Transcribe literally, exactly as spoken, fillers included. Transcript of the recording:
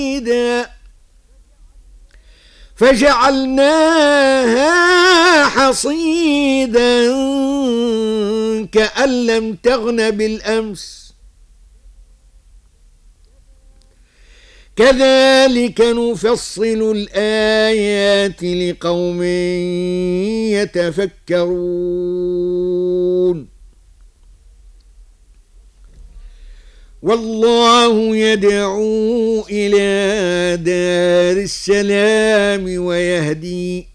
فجعلناها حصيدا كأن لم تغن بالأمس كذلك نفصل الآيات لقوم يتفكرون والله يدعو إلى دار السلام ويهدي